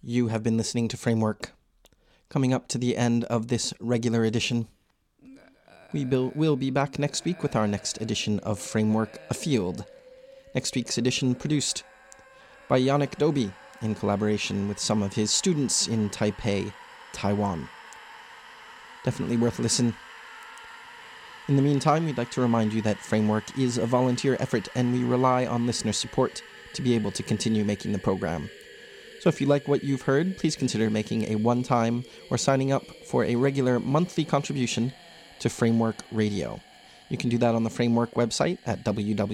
You have been listening to Framework. Coming up to the end of this regular edition, we'll be back next week with our next edition of Framework Afield. Next week's edition produced by Yannick Doby in collaboration with some of his students in Taipei, Taiwan. Definitely worth a listen. In the meantime, we'd like to remind you that Framework is a volunteer effort and we rely on listener support to be able to continue making the program. So if you like what you've heard, please consider making a one-time or signing up for a regular monthly contribution to Framework Radio. You can do that on the Framework website at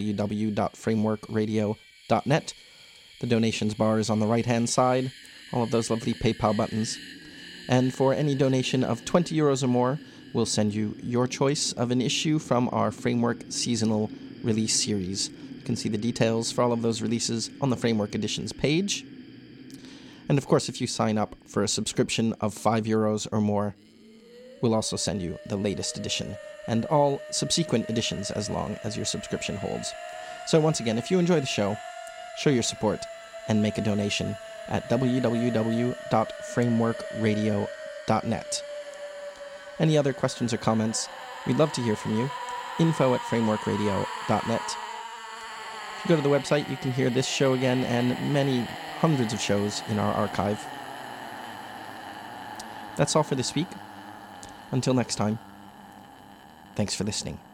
www.frameworkradio.net. The donations bar is on the right-hand side, all of those lovely PayPal buttons. And for any donation of €20 or more, we'll send you your choice of an issue from our Framework seasonal release series. You can see the details for all of those releases on the Framework Editions page. And of course, if you sign up for a subscription of €5 or more, we'll also send you the latest edition and all subsequent editions as long as your subscription holds. So once again, if you enjoy the show, show your support and make a donation at www.frameworkradio.net. Any other questions or comments, we'd love to hear from you. info@frameworkradio.net. If you go to the website, you can hear this show again and many hundreds of shows in our archive. That's all for this week. Until next time, thanks for listening.